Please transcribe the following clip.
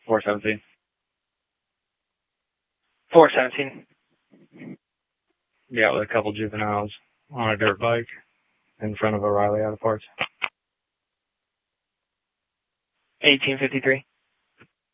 417. 417. Yeah, with a couple juveniles on a dirt bike in front of O'Reilly Auto Parts. 1853.